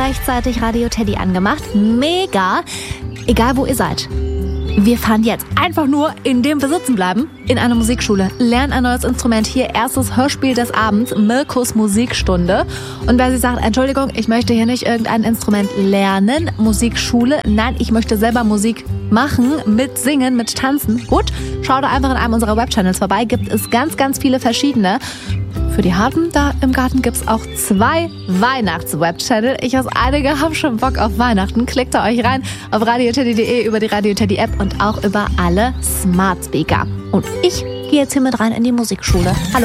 rechtzeitig Radio Teddy angemacht. Mega! Egal, wo ihr seid. Wir fahren jetzt einfach nur, indem wir sitzen bleiben, in einer Musikschule. Lernen ein neues Instrument. Hier erstes Hörspiel des Abends, Mirkus Musikstunde. Und wer sich sagt, Entschuldigung, ich möchte hier nicht irgendein Instrument lernen, Musikschule. Nein, ich möchte selber Musik machen, mit Singen, mit Tanzen. Gut, schau da einfach in einem unserer Webchannels vorbei. Gibt es ganz, ganz viele verschiedene. Für die Harten da im Garten gibt's auch 2 Weihnachts-Webchannel. Ich weiß, einige haben schon Bock auf Weihnachten. Klickt da euch rein auf radioteddy.de, über die Radio Teddy App und auch über alle Smart Speaker. Und ich gehe jetzt hier mit rein in die Musikschule. Hallo.